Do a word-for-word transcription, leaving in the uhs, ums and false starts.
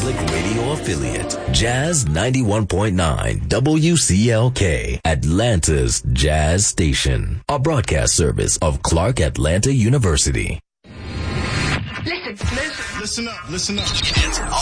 Public Radio affiliate, Jazz ninety-one point nine W C L K, Atlanta's Jazz Station, a broadcast service of Clark Atlanta University. Listen, listen. Listen up, listen up. It's